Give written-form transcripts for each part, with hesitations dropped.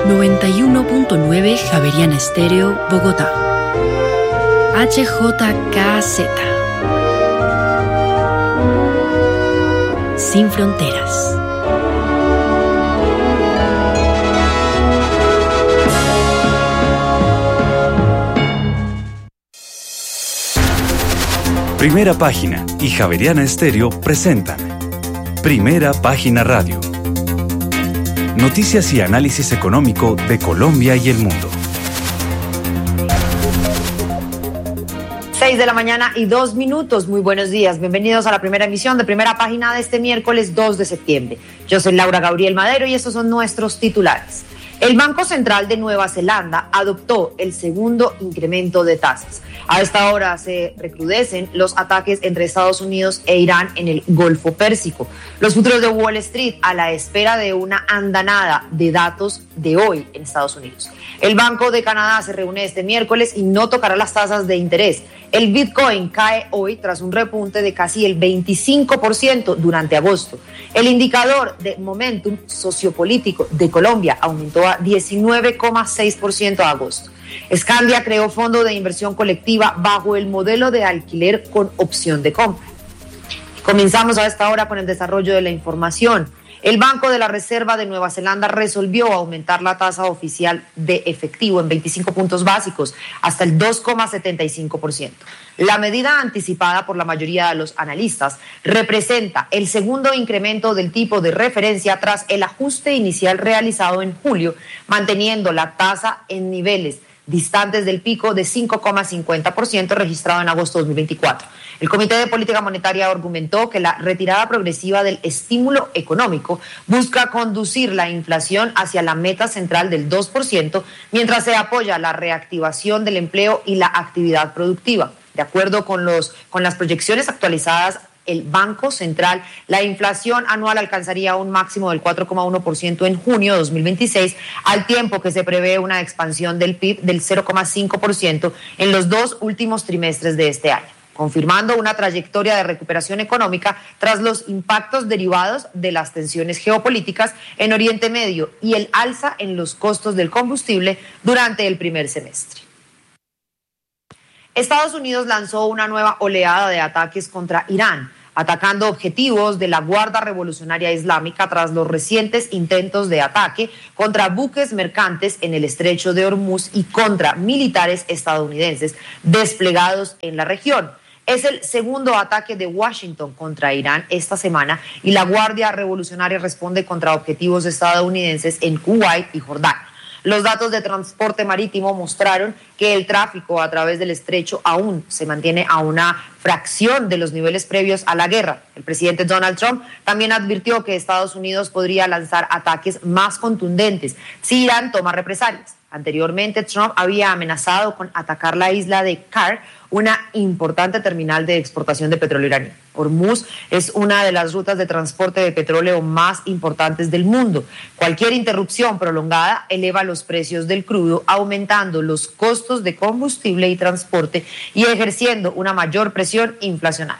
91.9 Javeriana Estéreo, Bogotá. HJKZ. Sin fronteras. Primera Página y Javeriana Estéreo presentan Primera Página Radio. Noticias y análisis económico de Colombia y el mundo. 6 de la mañana y 2 minutos. Muy buenos días. Bienvenidos a la primera emisión de Primera Página de este miércoles 2 de septiembre. Yo soy Laura Gabriel Madero y estos son nuestros titulares. El Banco Central de Nueva Zelanda adoptó el segundo incremento de tasas. A esta hora se recrudecen los ataques entre Estados Unidos e Irán en el Golfo Pérsico. Los futuros de Wall Street a la espera de una andanada de datos de hoy en Estados Unidos. El Banco de Canadá se reúne este miércoles y no tocará las tasas de interés. El Bitcoin cae hoy tras un repunte de casi el 25% durante agosto. El indicador de momentum sociopolítico de Colombia aumentó a 19,6% a agosto. Scandia creó fondo de inversión colectiva bajo el modelo de alquiler con opción de compra. Comenzamos a esta hora con el desarrollo de la información. El Banco de la Reserva de Nueva Zelanda resolvió aumentar la tasa oficial de efectivo en 25 puntos básicos hasta el 2,75%. La medida anticipada por la mayoría de los analistas representa el segundo incremento del tipo de referencia tras el ajuste inicial realizado en julio, manteniendo la tasa en niveles distantes del pico de 5,50% registrado en agosto de 2024. El Comité de Política Monetaria argumentó que la retirada progresiva del estímulo económico busca conducir la inflación hacia la meta central del 2%, mientras se apoya la reactivación del empleo y la actividad productiva. De acuerdo con las proyecciones actualizadas, el Banco Central, la inflación anual alcanzaría un máximo del 4,1% en junio de 2026, al tiempo que se prevé una expansión del PIB del 0,5% en los 2 últimos trimestres de este año, confirmando una trayectoria de recuperación económica tras los impactos derivados de las tensiones geopolíticas en Oriente Medio y el alza en los costos del combustible durante el primer semestre. Estados Unidos lanzó una nueva oleada de ataques contra Irán, atacando objetivos de la Guardia Revolucionaria Islámica tras los recientes intentos de ataque contra buques mercantes en el estrecho de Hormuz y contra militares estadounidenses desplegados en la región. Es el segundo ataque de Washington contra Irán esta semana y la Guardia Revolucionaria responde contra objetivos estadounidenses en Kuwait y Jordania. Los datos de transporte marítimo mostraron que el tráfico a través del estrecho aún se mantiene a una fracción de los niveles previos a la guerra. El presidente Donald Trump también advirtió que Estados Unidos podría lanzar ataques más contundentes si Irán toma represalias. Anteriormente, Trump había amenazado con atacar la isla de Kar, una importante terminal de exportación de petróleo iraní. Hormuz es una de las rutas de transporte de petróleo más importantes del mundo. Cualquier interrupción prolongada eleva los precios del crudo, aumentando los costos de combustible y transporte y ejerciendo una mayor presión inflacionaria.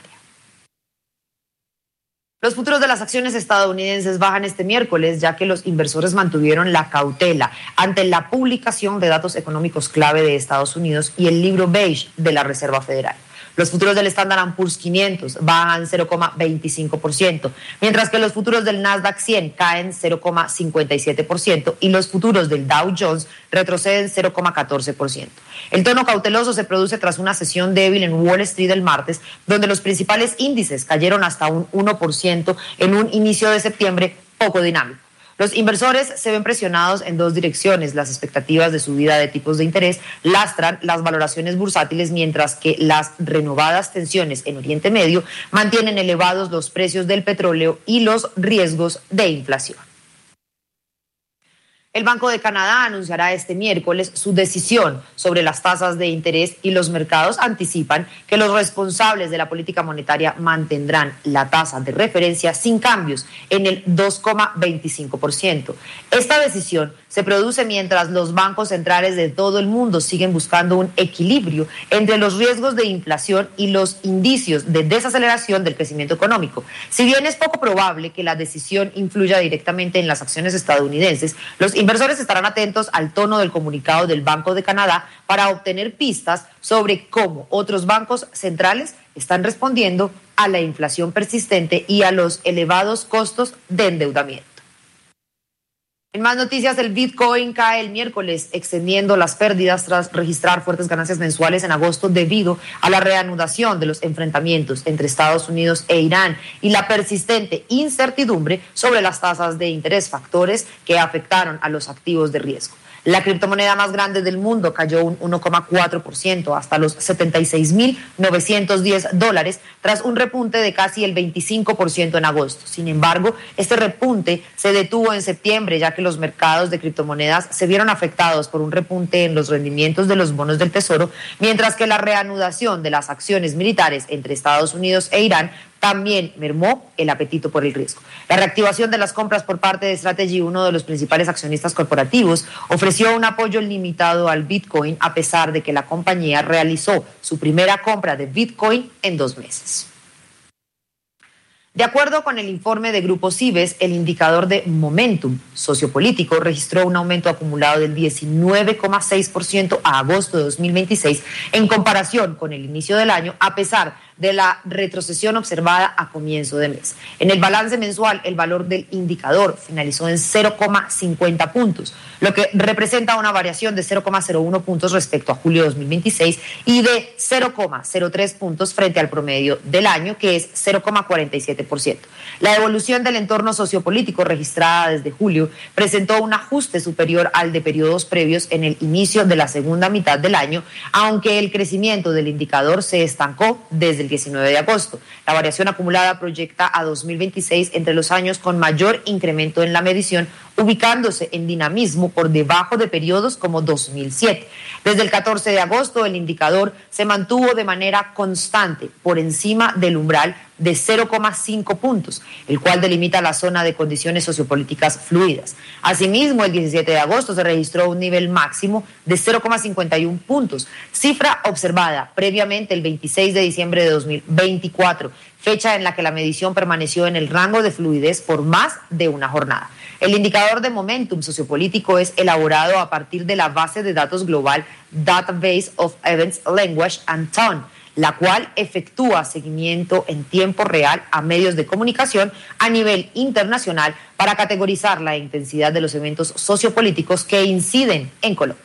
Los futuros de las acciones estadounidenses bajan este miércoles, ya que los inversores mantuvieron la cautela ante la publicación de datos económicos clave de Estados Unidos y el libro beige de la Reserva Federal. Los futuros del Standard & Poor's 500 bajan 0,25%, mientras que los futuros del Nasdaq 100 caen 0,57% y los futuros del Dow Jones retroceden 0,14%. El tono cauteloso se produce tras una sesión débil en Wall Street el martes, donde los principales índices cayeron hasta un 1% en un inicio de septiembre poco dinámico. Los inversores se ven presionados en dos direcciones. Las expectativas de subida de tipos de interés lastran las valoraciones bursátiles, mientras que las renovadas tensiones en Oriente Medio mantienen elevados los precios del petróleo y los riesgos de inflación. El Banco de Canadá anunciará este miércoles su decisión sobre las tasas de interés y los mercados anticipan que los responsables de la política monetaria mantendrán la tasa de referencia sin cambios en el 2,25%. Esta decisión se produce mientras los bancos centrales de todo el mundo siguen buscando un equilibrio entre los riesgos de inflación y los indicios de desaceleración del crecimiento económico. Si bien es poco probable que la decisión influya directamente en las acciones estadounidenses, los inversores estarán atentos al tono del comunicado del Banco de Canadá para obtener pistas sobre cómo otros bancos centrales están respondiendo a la inflación persistente y a los elevados costos de endeudamiento. En más noticias, el Bitcoin cae el miércoles, extendiendo las pérdidas tras registrar fuertes ganancias mensuales en agosto debido a la reanudación de los enfrentamientos entre Estados Unidos e Irán y la persistente incertidumbre sobre las tasas de interés, factores que afectaron a los activos de riesgo. La criptomoneda más grande del mundo cayó un 1,4% hasta los $76.910 tras un repunte de casi el 25% en agosto. Sin embargo, este repunte se detuvo en septiembre, ya que los mercados de criptomonedas se vieron afectados por un repunte en los rendimientos de los bonos del Tesoro, mientras que la reanudación de las acciones militares entre Estados Unidos e Irán también mermó el apetito por el riesgo. La reactivación de las compras por parte de Strategy, uno de los principales accionistas corporativos, ofreció un apoyo limitado al Bitcoin a pesar de que la compañía realizó su primera compra de Bitcoin en 2 meses. De acuerdo con el informe de Grupo Cibes, el indicador de momentum sociopolítico registró un aumento acumulado del 19,6% a agosto de 2026 en comparación con el inicio del año, a pesar de la retrocesión observada a comienzo de mes. En el balance mensual, el valor del indicador finalizó en 0,50 puntos, lo que representa una variación de 0,01 puntos respecto a julio de 2026 y de 0,03 puntos frente al promedio del año, que es 0,47%. La evolución del entorno sociopolítico registrada desde julio presentó un ajuste superior al de periodos previos en el inicio de la segunda mitad del año, aunque el crecimiento del indicador se estancó desde el 19 de agosto. La variación acumulada proyecta a 2026 entre los años con mayor incremento en la medición, ubicándose en dinamismo por debajo de periodos como 2007. Desde el 14 de agosto, el indicador se mantuvo de manera constante por encima del umbral de 0,5 puntos, el cual delimita la zona de condiciones sociopolíticas fluidas. Asimismo, el 17 de agosto se registró un nivel máximo de 0,51 puntos, cifra observada previamente el 26 de diciembre de 2024, fecha en la que la medición permaneció en el rango de fluidez por más de una jornada. El indicador de momentum sociopolítico es elaborado a partir de la base de datos global Database of Events, Language and Tone, la cual efectúa seguimiento en tiempo real a medios de comunicación a nivel internacional para categorizar la intensidad de los eventos sociopolíticos que inciden en Colombia.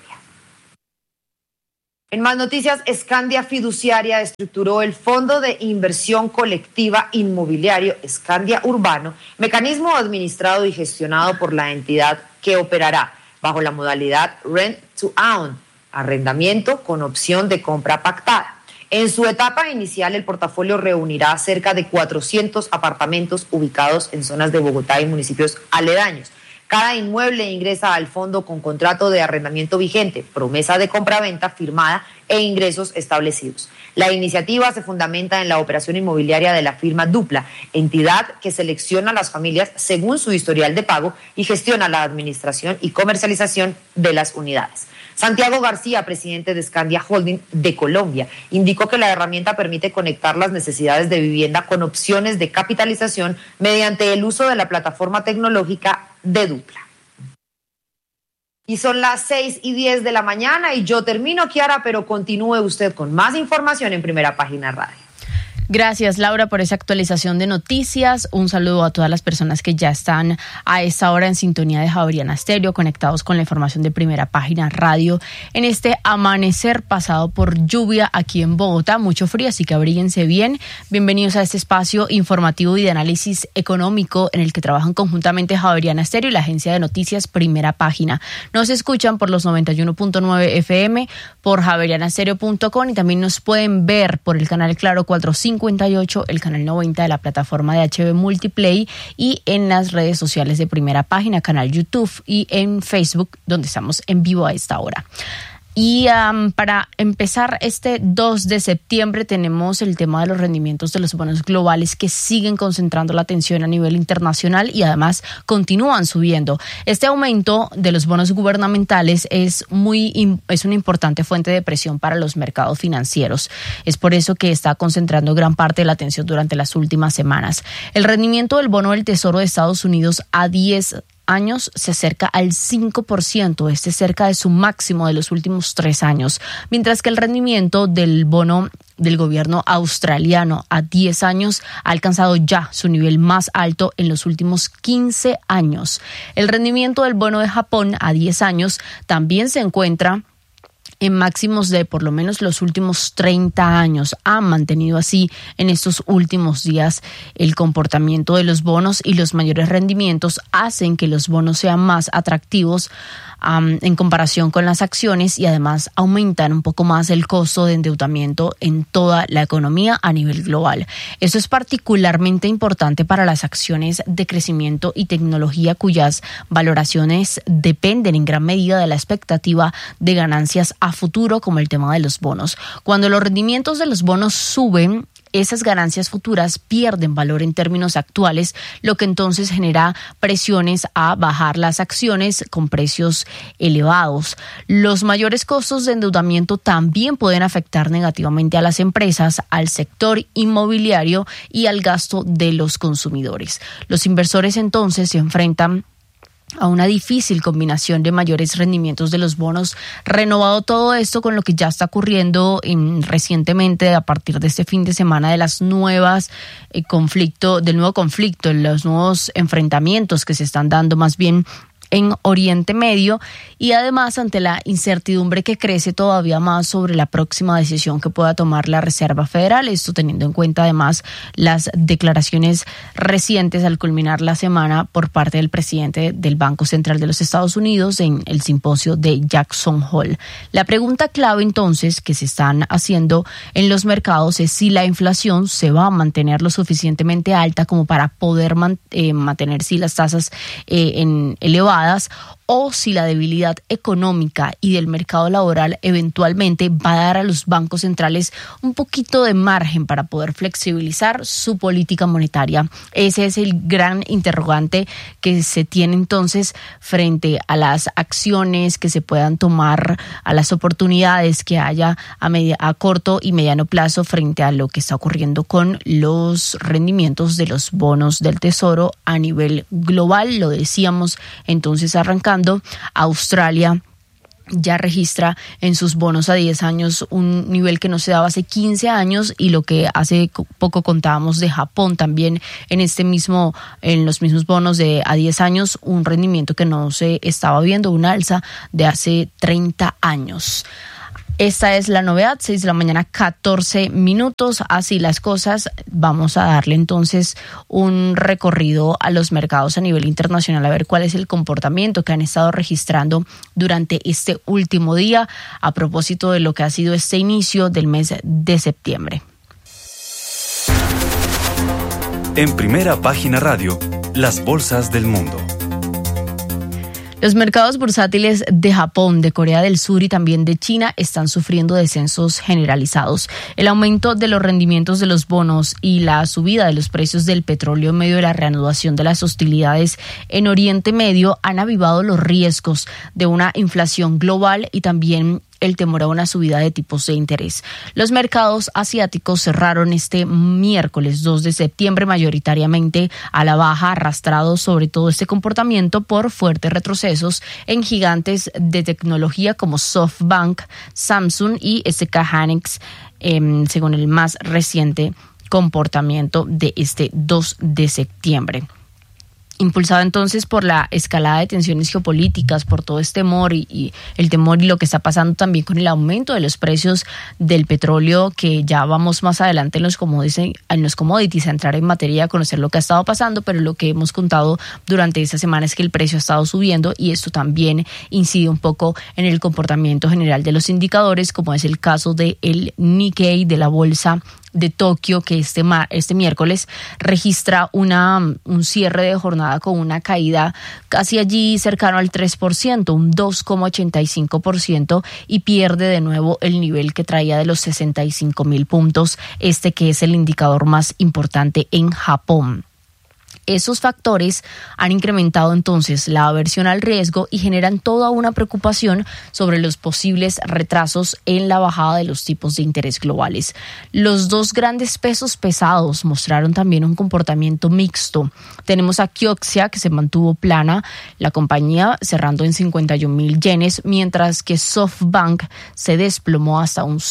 En más noticias, Scandia Fiduciaria estructuró el Fondo de Inversión Colectiva Inmobiliario Scandia Urbano, mecanismo administrado y gestionado por la entidad que operará bajo la modalidad Rent to Own, arrendamiento con opción de compra pactada. En su etapa inicial, el portafolio reunirá cerca de 400 apartamentos ubicados en zonas de Bogotá y municipios aledaños. Cada inmueble ingresa al fondo con contrato de arrendamiento vigente, promesa de compraventa firmada e ingresos establecidos. La iniciativa se fundamenta en la operación inmobiliaria de la firma Dupla, entidad que selecciona a las familias según su historial de pago y gestiona la administración y comercialización de las unidades. Santiago García, presidente de Scandia Holding de Colombia, indicó que la herramienta permite conectar las necesidades de vivienda con opciones de capitalización mediante el uso de la plataforma tecnológica de Dupla. Y son las 6:10 de la mañana y yo termino, Kiara, pero continúe usted con más información en Primera Página Radio. Gracias, Laura, por esa actualización de noticias. Un saludo a todas las personas que ya están a esta hora en sintonía de Javeriana Estéreo, conectados con la información de Primera Página Radio. En este amanecer pasado por lluvia aquí en Bogotá, mucho frío, así que abríguense bien. Bienvenidos a este espacio informativo y de análisis económico en el que trabajan conjuntamente Javeriana Estéreo y la agencia de noticias Primera Página. Nos escuchan por los 91.9 FM, por javerianastereo.com y también nos pueden ver por el canal Claro 458, el canal 90 de la plataforma de HB Multiplay y en las redes sociales de Primera Página, canal YouTube y en Facebook, donde estamos en vivo a esta hora. Y para empezar, este 2 de septiembre tenemos el tema de los rendimientos de los bonos globales que siguen concentrando la atención a nivel internacional y además continúan subiendo. Este aumento de los bonos gubernamentales es una importante fuente de presión para los mercados financieros. Es por eso que está concentrando gran parte de la atención durante las últimas semanas. El rendimiento del bono del Tesoro de Estados Unidos a 10 años se acerca al 5%, cerca de su máximo de los últimos 3 años, mientras que el rendimiento del bono del gobierno australiano a 10 años ha alcanzado ya su nivel más alto en los últimos 15 años. El rendimiento del bono de Japón a 10 años también se encuentra en máximos de por lo menos los últimos 30 años. Han mantenido así en estos últimos días el comportamiento de los bonos, y los mayores rendimientos hacen que los bonos sean más atractivos en comparación con las acciones, y además aumentan un poco más el costo de endeudamiento en toda la economía a nivel global. Eso es particularmente importante para las acciones de crecimiento y tecnología, cuyas valoraciones dependen en gran medida de la expectativa de ganancias a futuro, como el tema de los bonos. Cuando los rendimientos de los bonos suben, esas ganancias futuras pierden valor en términos actuales, lo que entonces genera presiones a bajar las acciones con precios elevados. Los mayores costos de endeudamiento también pueden afectar negativamente a las empresas, al sector inmobiliario y al gasto de los consumidores. Los inversores entonces se enfrentan a una difícil combinación de mayores rendimientos de los bonos, renovado todo esto con lo que ya está ocurriendo recientemente a partir de este fin de semana de las nuevas del nuevo conflicto, los nuevos enfrentamientos que se están dando más bien en Oriente Medio, y además ante la incertidumbre que crece todavía más sobre la próxima decisión que pueda tomar la Reserva Federal, esto teniendo en cuenta además las declaraciones recientes al culminar la semana por parte del presidente del Banco Central de los Estados Unidos en el simposio de Jackson Hole. La pregunta clave entonces que se están haciendo en los mercados es si la inflación se va a mantener lo suficientemente alta como para poder mantener las tasas elevadas, o si la debilidad económica y del mercado laboral eventualmente va a dar a los bancos centrales un poquito de margen para poder flexibilizar su política monetaria. Ese es el gran interrogante que se tiene entonces frente a las acciones que se puedan tomar, a las oportunidades que haya a corto y mediano plazo frente a lo que está ocurriendo con los rendimientos de los bonos del Tesoro a nivel global. Lo decíamos entonces arrancando, Australia ya registra en sus bonos a 10 años un nivel que no se daba hace 15 años, y lo que hace poco contábamos de Japón también en los mismos bonos de a 10 años, un rendimiento que no se estaba viendo, un alza de hace 30 años. Esta es la novedad, 6 de la mañana, 14 minutos. Así las cosas, vamos a darle entonces un recorrido a los mercados a nivel internacional, a ver cuál es el comportamiento que han estado registrando durante este último día a propósito de lo que ha sido este inicio del mes de septiembre. En Primera Página Radio, las bolsas del mundo. Los mercados bursátiles de Japón, de Corea del Sur y también de China están sufriendo descensos generalizados. El aumento de los rendimientos de los bonos y la subida de los precios del petróleo en medio de la reanudación de las hostilidades en Oriente Medio han avivado los riesgos de una inflación global y también el temor a una subida de tipos de interés. Los mercados asiáticos cerraron este miércoles 2 de septiembre mayoritariamente a la baja, arrastrado sobre todo este comportamiento por fuertes retrocesos en gigantes de tecnología como SoftBank, Samsung y SK Hynix, según el más reciente comportamiento de este 2 de septiembre. Impulsado entonces por la escalada de tensiones geopolíticas, por todo este temor y el temor y lo que está pasando también con el aumento de los precios del petróleo, que ya vamos más adelante en los commodities a entrar en materia, a conocer lo que ha estado pasando, pero lo que hemos contado durante esta semana es que el precio ha estado subiendo, y esto también incide un poco en el comportamiento general de los indicadores, como es el caso del Nikkei de la bolsa de Tokio, que este miércoles registra un cierre de jornada con una caída casi allí cercano al 3%, un 2,85%, y pierde de nuevo el nivel que traía de los 65.000 puntos, que es el indicador más importante en Japón. Esos factores han incrementado entonces la aversión al riesgo y generan toda una preocupación sobre los posibles retrasos en la bajada de los tipos de interés globales. Los dos grandes pesos pesados mostraron también un comportamiento mixto. Tenemos a Kioxia, que se mantuvo plana, la compañía cerrando en 51.000 yenes, mientras que SoftBank se desplomó hasta un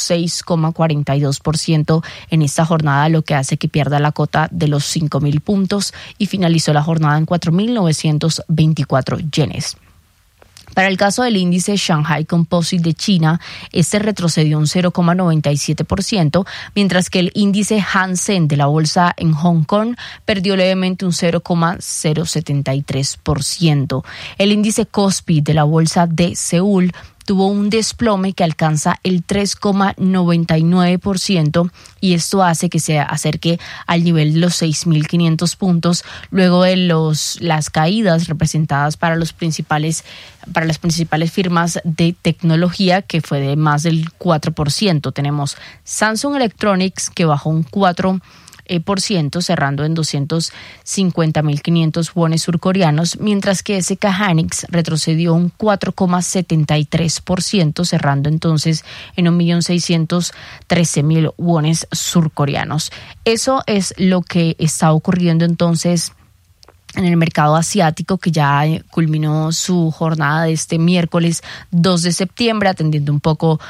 6,42% en esta jornada, lo que hace que pierda la cota de los 5.000 puntos y finalizó la jornada en 4.924 yenes. Para el caso del índice Shanghai Composite de China, este retrocedió un 0,97%, mientras que el índice Hang Seng de la bolsa en Hong Kong perdió levemente un 0,073%. El índice Kospi de la bolsa de Seúl tuvo un desplome que alcanza el 3,99% y esto hace que se acerque al nivel de los 6.500 puntos luego de las caídas representadas para las principales firmas de tecnología, que fue de más del 4%. Tenemos Samsung Electronics, que bajó un 4%, cerrando en 250.500 wones surcoreanos, mientras que SK Hynix retrocedió un 4,73%, cerrando entonces en 1.613.000 wones surcoreanos. Eso es lo que está ocurriendo entonces en el mercado asiático, que ya culminó su jornada de este miércoles 2 de septiembre, atendiendo un poco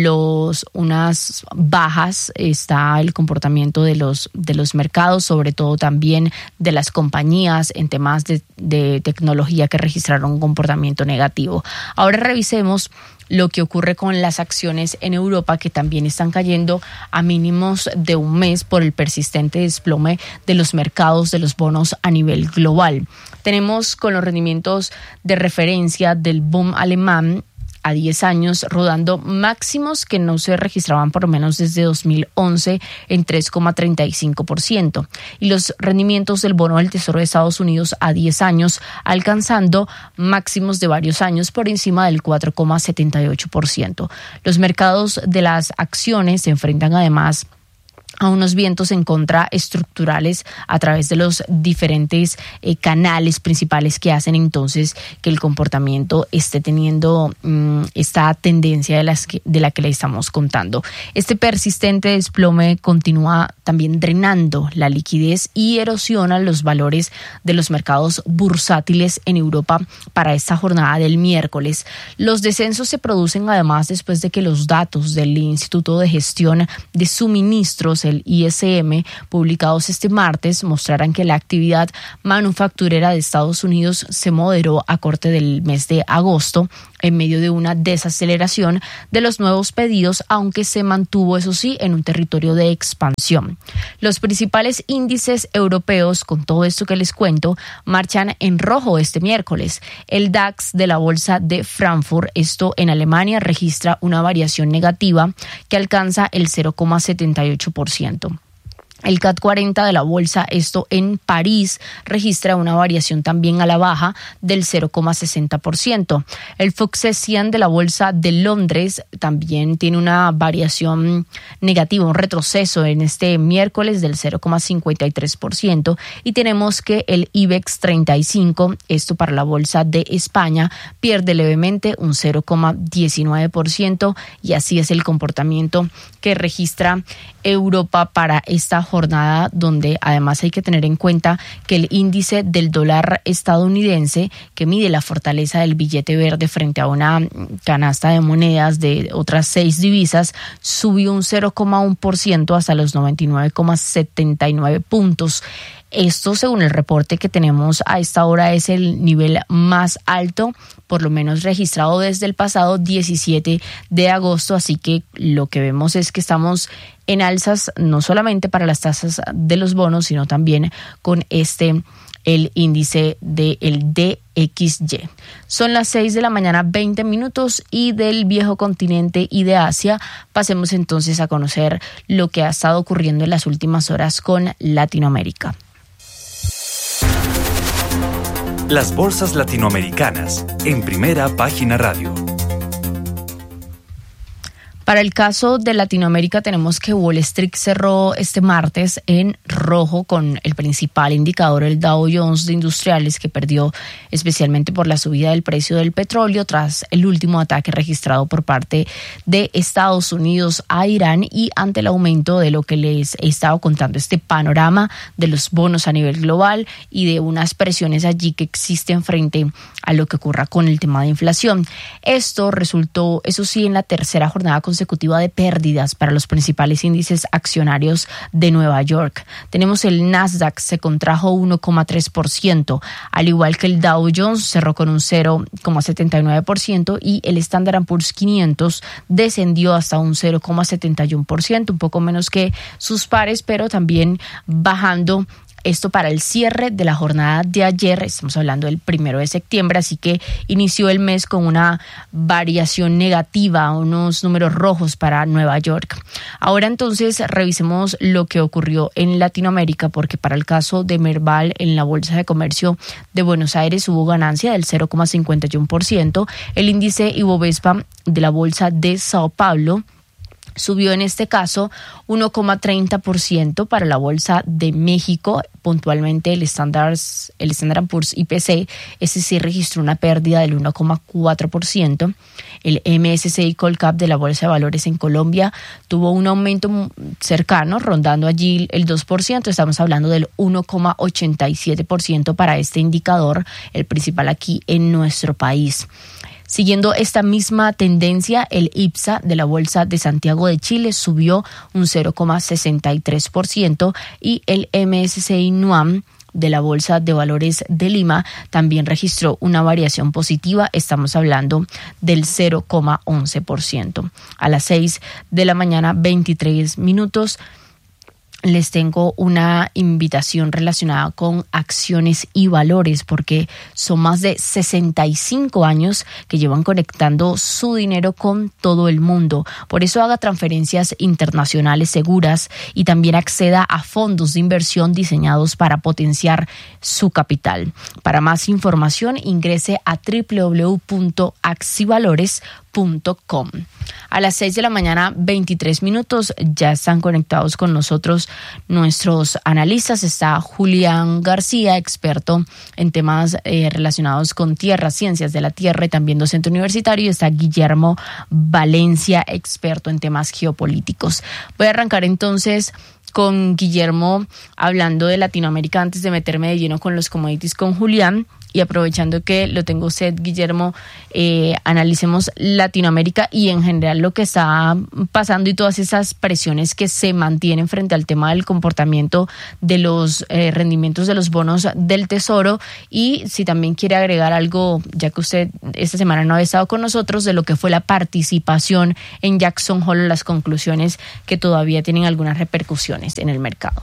unas bajas. Está el comportamiento de los mercados, sobre todo también de las compañías en temas de tecnología, que registraron un comportamiento negativo. Ahora revisemos lo que ocurre con las acciones en Europa, que también están cayendo a mínimos de un mes por el persistente desplome de los mercados de los bonos a nivel global. Tenemos con los rendimientos de referencia del Bund alemán a 10 años rodando máximos que no se registraban por lo menos desde 2011 en 3,35%, y los rendimientos del bono del Tesoro de Estados Unidos a 10 años alcanzando máximos de varios años por encima del 4,78%. Los mercados de las acciones se enfrentan además a unos vientos en contra estructurales a través de los diferentes canales principales que hacen entonces que el comportamiento esté teniendo esta tendencia de la que le estamos contando. Este persistente desplome continúa también drenando la liquidez y erosiona los valores de los mercados bursátiles en Europa para esta jornada del miércoles. Los descensos se producen además después de que los datos del Instituto de Gestión de Suministros, el ISM, publicados este martes, mostraran que la actividad manufacturera de Estados Unidos se moderó a corte del mes de agosto en medio de una desaceleración de los nuevos pedidos, aunque se mantuvo, eso sí, en un territorio de expansión. Los principales índices europeos, con todo esto que les cuento, marchan en rojo este miércoles. El DAX de la bolsa de Frankfurt, esto en Alemania, registra una variación negativa que alcanza el 0,78%. El CAC 40 de la bolsa, esto en París, registra una variación también a la baja del 0,60%. El FTSE 100 de la bolsa de Londres también tiene una variación negativa, un retroceso en este miércoles del 0,53%. Y tenemos que el IBEX 35, esto para la bolsa de España, pierde levemente un 0,19%, y así es el comportamiento que registra Europa para esta jornada, donde además hay que tener en cuenta que el índice del dólar estadounidense, que mide la fortaleza del billete verde frente a una canasta de monedas de otras 6 divisas, subió un 0,1% hasta los 99,79 puntos. Esto, según el reporte que tenemos a esta hora, es el nivel más alto, por lo menos registrado desde el pasado 17 de agosto. Así que lo que vemos es que estamos en alzas, no solamente para las tasas de los bonos, sino también con el índice del DXY. Son las 6 de la mañana, 20 minutos, y del viejo continente y de Asia pasemos entonces a conocer lo que ha estado ocurriendo en las últimas horas con Latinoamérica. Las bolsas latinoamericanas en Primera Página Radio. Para el caso de Latinoamérica tenemos que Wall Street cerró este martes en rojo con el principal indicador, el Dow Jones de Industriales, que perdió especialmente por la subida del precio del petróleo tras el último ataque registrado por parte de Estados Unidos a Irán y ante el aumento de lo que les he estado contando, este panorama de los bonos a nivel global y de unas presiones allí que existen frente a lo que ocurra con el tema de inflación. Esto resultó, eso sí, en la tercera jornada consecutiva de pérdidas para los principales índices accionarios de Nueva York. Tenemos el Nasdaq, se contrajo 1,3%, al igual que el Dow Jones cerró con un 0,79% y el Standard & Poor's 500 descendió hasta un 0,71%, un poco menos que sus pares, pero también bajando. Esto para el cierre de la jornada de ayer, estamos hablando del 1 de septiembre, así que inició el mes con una variación negativa, unos números rojos para Nueva York. Ahora entonces revisemos lo que ocurrió en Latinoamérica, porque para el caso de Merval en la Bolsa de Comercio de Buenos Aires hubo ganancia del 0,51%, el índice Ibovespa de la Bolsa de Sao Paulo subió en este caso 1,30% para la Bolsa de México. Puntualmente el Standard & Poor's IPC, ese sí registró una pérdida del 1,4%. El MSCI Colcap de la Bolsa de Valores en Colombia tuvo un aumento cercano, rondando allí el 2%. Estamos hablando del 1,87% para este indicador, el principal aquí en nuestro país. Siguiendo esta misma tendencia, el IPSA de la Bolsa de Santiago de Chile subió un 0,63% y el MSCI NUAM de la Bolsa de Valores de Lima también registró una variación positiva. Estamos hablando del 0,11%. A las 6 de la mañana, 23 minutos. Les tengo una invitación relacionada con acciones y valores, porque son más de 65 años que llevan conectando su dinero con todo el mundo. Por eso haga transferencias internacionales seguras y también acceda a fondos de inversión diseñados para potenciar su capital. Para más información ingrese a www.axivalores.com. A las 6 de la mañana, 23 minutos, ya están conectados con nosotros nuestros analistas. Está Julián García, experto en temas relacionados con tierra, ciencias de la tierra y también docente universitario. Y está Guillermo Valencia, experto en temas geopolíticos. Voy a arrancar entonces con Guillermo hablando de Latinoamérica antes de meterme de lleno con los commodities con Julián. Y aprovechando que lo tengo usted, Guillermo, analicemos Latinoamérica y en general lo que está pasando y todas esas presiones que se mantienen frente al tema del comportamiento de los rendimientos de los bonos del Tesoro. Y si también quiere agregar algo, ya que usted esta semana no había estado con nosotros, de lo que fue la participación en Jackson Hole, las conclusiones que todavía tienen algunas repercusiones en el mercado.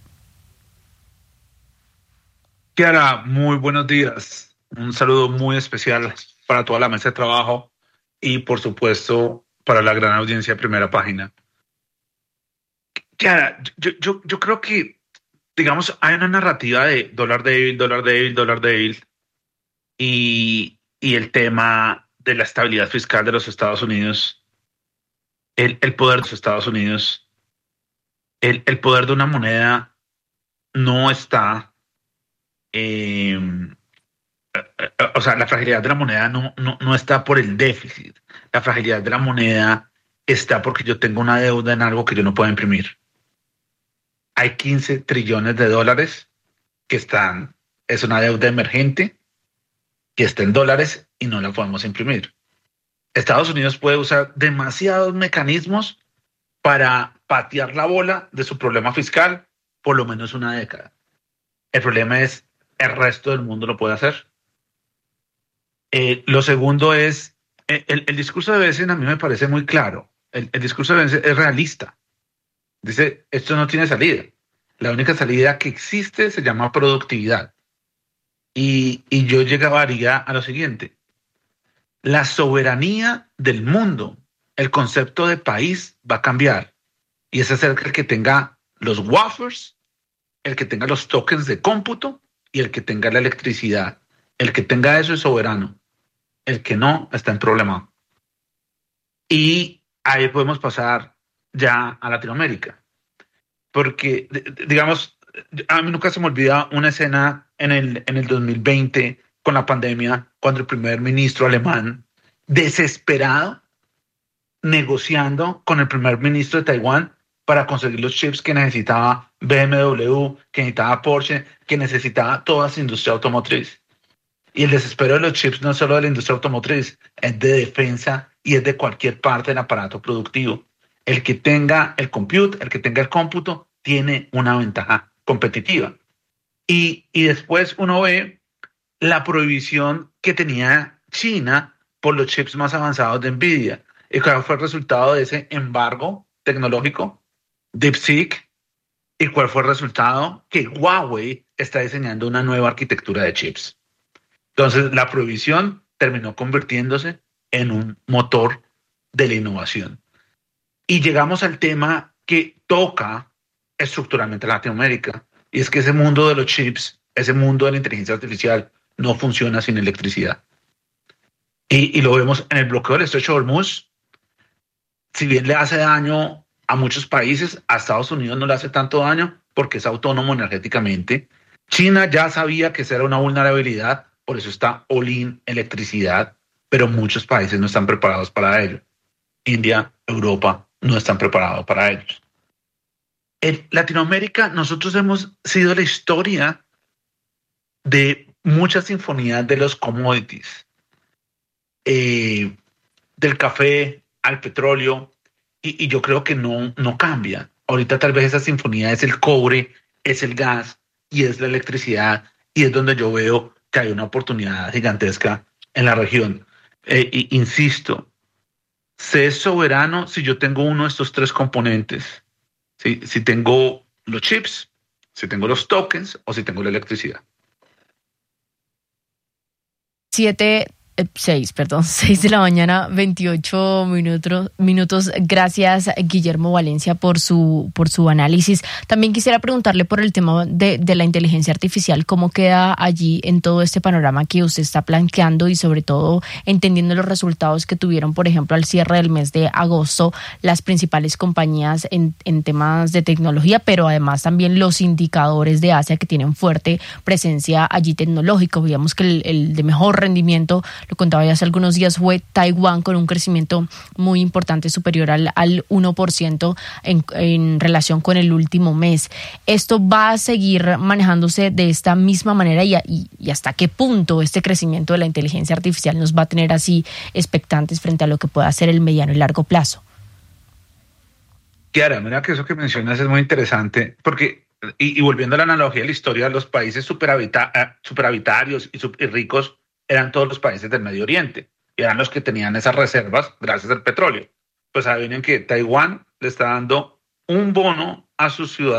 Kiara, muy buenos días. Un saludo muy especial para toda la mesa de trabajo y, por supuesto, para la gran audiencia de Primera Página. Kiara, yo creo que, digamos, hay una narrativa de dólar débil y el tema de la estabilidad fiscal de los Estados Unidos, el poder de los Estados Unidos, el poder de una moneda no está... o sea, la fragilidad de la moneda no está por el déficit. La fragilidad de la moneda está porque yo tengo una deuda en algo que yo no puedo imprimir. Hay 15 trillones de dólares que están, es una deuda emergente que está en dólares y no la podemos imprimir. Estados Unidos puede usar demasiados mecanismos para patear la bola de su problema fiscal por lo menos una década. El problema es el resto del mundo lo puede hacer. Lo segundo es, el discurso de Bessent a mí me parece muy claro. El discurso de Bessent es realista. Dice, esto no tiene salida. La única salida que existe se llama productividad. Y yo llegaría a lo siguiente. La soberanía del mundo, el concepto de país va a cambiar. Y es acerca el que tenga los wafers, el que tenga los tokens de cómputo y el que tenga la electricidad. El que tenga eso es soberano. El que no está en problema. Y ahí podemos pasar ya a Latinoamérica. Porque, digamos, a mí nunca se me olvida una escena en el 2020 con la pandemia, cuando el primer ministro alemán, desesperado, negociando con el primer ministro de Taiwán para conseguir los chips que necesitaba BMW, que necesitaba Porsche, que necesitaba toda esa industria automotriz. Y el desespero de los chips no es solo de la industria automotriz, es de defensa y es de cualquier parte del aparato productivo. El que tenga el compute, el que tenga el cómputo, tiene una ventaja competitiva. Y después uno ve la prohibición que tenía China por los chips más avanzados de Nvidia. ¿Y cuál fue el resultado de ese embargo tecnológico? DeepSeek. ¿Y cuál fue el resultado? Que Huawei está diseñando una nueva arquitectura de chips. Entonces, la prohibición terminó convirtiéndose en un motor de la innovación. Y llegamos al tema que toca estructuralmente a Latinoamérica, y es que ese mundo de los chips, ese mundo de la inteligencia artificial, no funciona sin electricidad. Y lo vemos en el bloqueo del Estrecho de Hormuz. Si bien le hace daño a muchos países, a Estados Unidos no le hace tanto daño porque es autónomo energéticamente. China ya sabía que esa era una vulnerabilidad, por eso está all-in electricidad, pero muchos países no están preparados para ello. India, Europa no están preparados para ellos. En Latinoamérica nosotros hemos sido la historia de muchas sinfonías de los commodities, del café al petróleo, y yo creo que no cambia. Ahorita tal vez esa sinfonía es el cobre, es el gas y es la electricidad, y es donde yo veo que hay una oportunidad gigantesca en la región. Insisto, se es soberano si yo tengo uno de estos tres componentes. ¿Sí? Si tengo los chips, si tengo los tokens o si tengo la electricidad. 6 de la mañana, 28 minutos. Gracias, Guillermo Valencia, por su análisis. También quisiera preguntarle por el tema de la inteligencia artificial, cómo queda allí en todo este panorama que usted está planteando y sobre todo entendiendo los resultados que tuvieron, por ejemplo, al cierre del mes de agosto, las principales compañías en temas de tecnología, pero además también los indicadores de Asia que tienen fuerte presencia allí tecnológico. Veíamos que el de mejor rendimiento, lo contaba ya hace algunos días, fue Taiwán, con un crecimiento muy importante, superior al 1% en relación con el último mes. ¿Esto va a seguir manejándose de esta misma manera y hasta qué punto este crecimiento de la inteligencia artificial nos va a tener así expectantes frente a lo que pueda ser el mediano y largo plazo? Kiara, mira que eso que mencionas es muy interesante, porque, y volviendo a la analogía de la historia, los países superavitarios y ricos eran todos los países del Medio Oriente, y eran los que tenían esas reservas gracias al petróleo. Pues adivinen que Taiwán le está dando un bono a sus ciudadanos